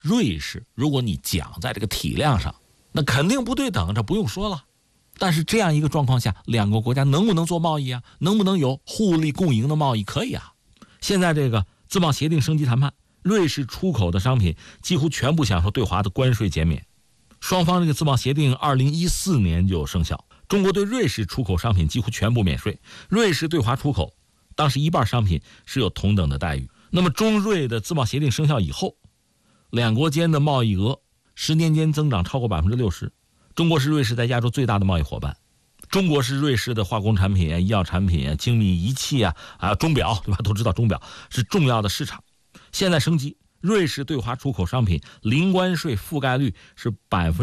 瑞士如果你讲在这个体量上，那肯定不对等，这不用说了。但是这样一个状况下，两个国家能不能做贸易啊？能不能有互利共赢的贸易？可以啊。现在这个自贸协定升级谈判，瑞士出口的商品几乎全部享受对华的关税减免。双方这个自贸协定2014年就生效，中国对瑞士出口商品几乎全部免税，瑞士对华出口当时一半商品是有同等的待遇。那么中瑞的自贸协定生效以后，两国间的贸易额10年间增长超过60%。中国是瑞士在亚洲最大的贸易伙伴，中国是瑞士的化工产品、医药产品、精密仪器还有钟表，对吧？都知道钟表是重要的市场。现在升级，瑞士对华出口商品零关税覆盖率是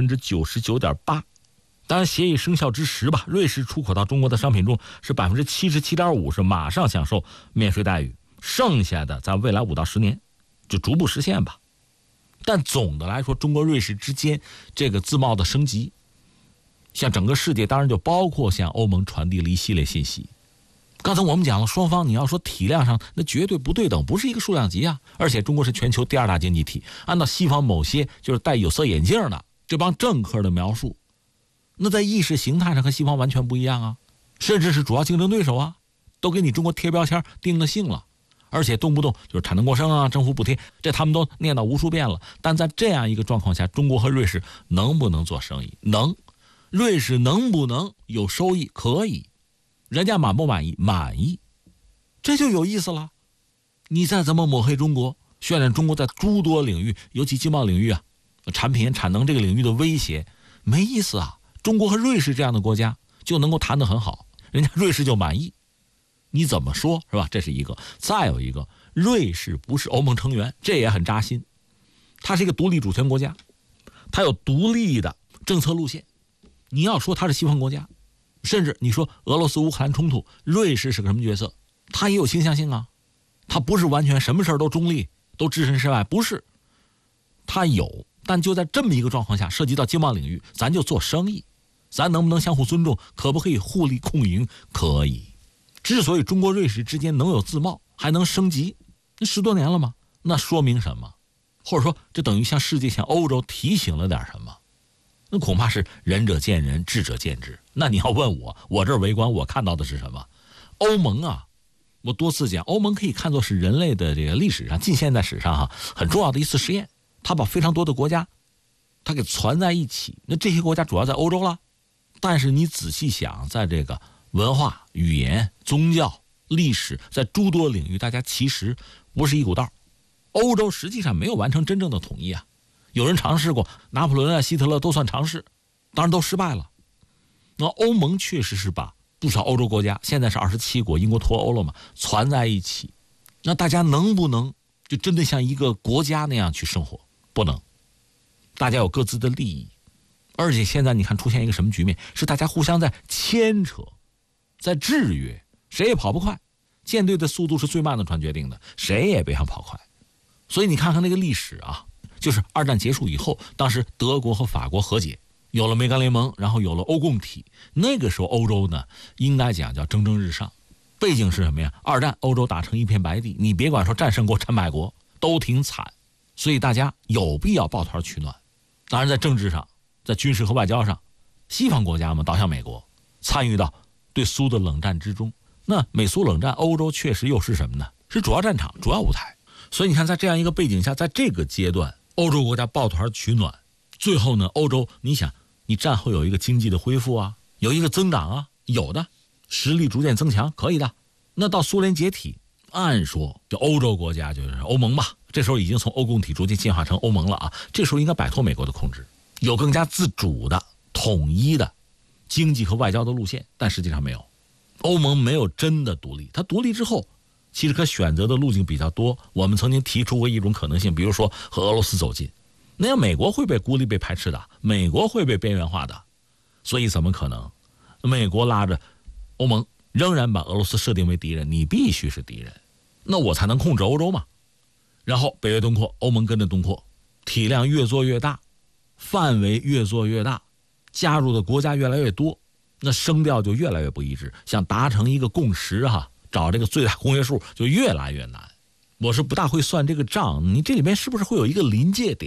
99.8%。当然，协议生效之时吧，瑞士出口到中国的商品中是77.5%是马上享受免税待遇，剩下的在未来5到10年就逐步实现吧。但总的来说，中国瑞士之间这个自贸的升级，向整个世界当然就包括向欧盟传递了一系列信息。刚才我们讲了，双方你要说体量上那绝对不对等，不是一个数量级啊。而且中国是全球第2大经济体，按照西方某些就是戴有色眼镜的这帮政客的描述，那在意识形态上和西方完全不一样啊，甚至是主要竞争对手啊，都给你中国贴标签定了性了，而且动不动就是产能过剩啊，政府补贴，这他们都念叨无数遍了。但在这样一个状况下，中国和瑞士能不能做生意？能。瑞士能不能有收益？可以。人家满不满意？满意。这就有意思了。你再怎么抹黑中国，渲染中国在诸多领域，尤其经贸领域产品产能这个领域的威胁，没意思啊。中国和瑞士这样的国家就能够谈得很好，人家瑞士就满意。你怎么说是吧？这是一个。再有一个，瑞士不是欧盟成员，这也很扎心。它是一个独立主权国家，它有独立的政策路线。你要说它是西方国家，甚至你说俄罗斯乌克兰冲突，瑞士是个什么角色？它也有倾向性啊。它不是完全什么事都中立，都置身事外，不是。它有，但就在这么一个状况下，涉及到经贸领域，咱就做生意，咱能不能相互尊重？可不可以互利共赢？可以。之所以中国瑞士之间能有自贸，还能升级，那10多年了吗？那说明什么？或者说这等于向世界、向欧洲提醒了点什么？那恐怕是仁者见仁，智者见智。那你要问我这儿围观，我看到的是什么？欧盟啊，我多次讲，欧盟可以看作是人类的这个历史上、近现代史上很重要的一次实验。它把非常多的国家，它给攒在一起。那这些国家主要在欧洲了，但是你仔细想，在这个文化、语言、宗教、历史，在诸多领域，大家其实不是一股道。欧洲实际上没有完成真正的统一啊。有人尝试过，拿破仑希特勒都算尝试，当然都失败了。那欧盟确实是把不少欧洲国家，现在是27国，英国脱欧了嘛，攒在一起。那大家能不能就真的像一个国家那样去生活？不能。大家有各自的利益，而且现在你看出现一个什么局面？是大家互相在牵扯，在制约，谁也跑不快。舰队的速度是最慢的船决定的，谁也别想跑快。所以你看看那个历史啊，就是2战结束以后，当时德国和法国和解，有了梅干联盟，然后有了欧共体。那个时候欧洲呢，应该讲叫蒸蒸日上。背景是什么呀？2战欧洲打成一片白地，你别管说战胜国、战败国都挺惨，所以大家有必要抱团取暖。当然在政治上，在军事和外交上，西方国家嘛倒向美国，参与到对苏的冷战之中。那美苏冷战，欧洲确实又是什么呢？是主要战场、主要舞台。所以你看，在这样一个背景下，在这个阶段，欧洲国家抱团取暖，最后呢，欧洲你想，你战后有一个经济的恢复啊，有一个增长啊，有的，实力逐渐增强，可以的。那到苏联解体，按说就欧洲国家就是欧盟吧，这时候已经从欧共体逐渐进化成欧盟了啊，这时候应该摆脱美国的控制，有更加自主的、统一的经济和外交的路线，但实际上没有。欧盟没有真的独立，它独立之后其实可选择的路径比较多。我们曾经提出过一种可能性，比如说和俄罗斯走近，那样美国会被孤立、被排斥的，美国会被边缘化的。所以怎么可能美国拉着欧盟仍然把俄罗斯设定为敌人？你必须是敌人，那我才能控制欧洲嘛。然后北约东扩，欧盟跟着东扩，体量越做越大，范围越做越大，加入的国家越来越多，那声调就越来越不一致，想达成一个共识找这个最大公约数就越来越难。我是不大会算这个账，你这里面是不是会有一个临界点？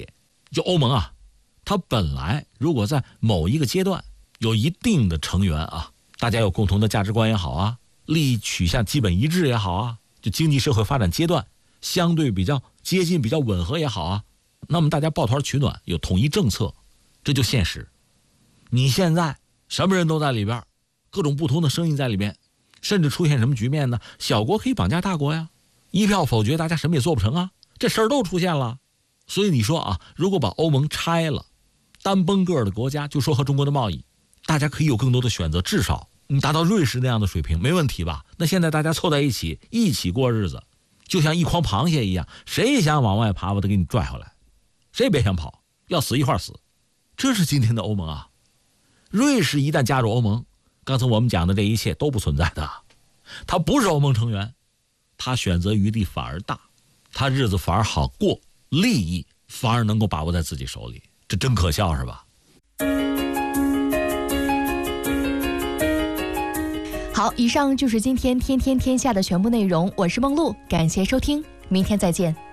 就欧盟啊，它本来如果在某一个阶段有一定的成员啊，大家有共同的价值观也好啊，利益取向基本一致也好啊，就经济社会发展阶段相对比较接近、比较吻合也好啊，那么大家抱团取暖，有统一政策，这就现实。你现在什么人都在里边，各种不同的声音在里边，甚至出现什么局面呢？小国可以绑架大国呀，一票否决，大家什么也做不成啊，这事儿都出现了。所以你说啊，如果把欧盟拆了，单崩个的国家就说和中国的贸易，大家可以有更多的选择，至少你达到瑞士那样的水平没问题吧？那现在大家凑在一起过日子，就像一筐螃蟹一样，谁想往外爬我都给你拽回来，谁也别想跑，要死一块死。这是今天的欧盟啊。瑞士一旦加入欧盟，刚才我们讲的这一切都不存在的。他不是欧盟成员，他选择余地反而大，他日子反而好过，利益反而能够把握在自己手里，这真可笑是吧？ 好，以上就是今天天天天下的全部内容，我是梦露，感谢收听，明天再见。